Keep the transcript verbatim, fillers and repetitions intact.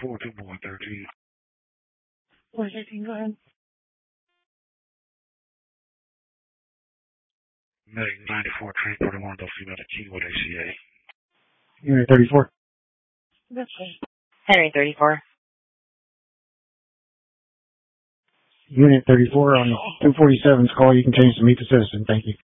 four, two one thirteen. four thirteen, go ahead. Medic ninety-four, transporter one, don't see another key with A C A. Unit thirty-four. That's fine. Henry thirty-four. Unit thirty-four on two forty-seven's call. You can change to meet the citizen. Thank you.